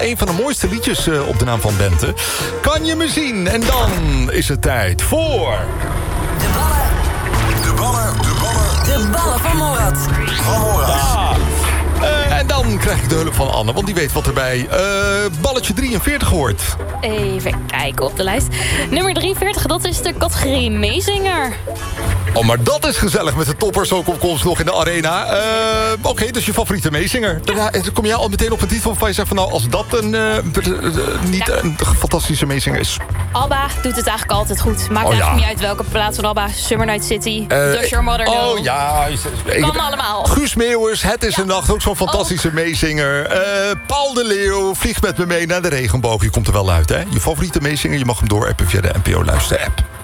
Een van de mooiste liedjes op de naam van Bente. Kan je me zien? En dan is het tijd voor... De ballen van Morad. En dan krijg ik de hulp van Anne, want die weet wat erbij balletje 43 hoort. Even kijken op de lijst. Nummer 43, dat is de categorie meezinger. Oh, maar dat is gezellig met de toppers ook op komst nog in de arena. Oké, dus je favoriete meezinger. Dan kom jij al meteen op een titel waarvan je zegt van... nou, als dat een fantastische meezinger is. ABBA doet het eigenlijk altijd goed. Maakt eigenlijk niet uit welke plaats van ABBA. Summer Night City, Does Your Mother Know. Oh ja. Kan allemaal. Guus Meeuwers, Het is een nacht. Ook zo'n fantastische meezinger. Paul de Leeuw, Vlieg met me mee naar de regenboog. Je komt er wel uit, hè? Je favoriete meezinger, je mag hem doorappen via de NPO Luister-app.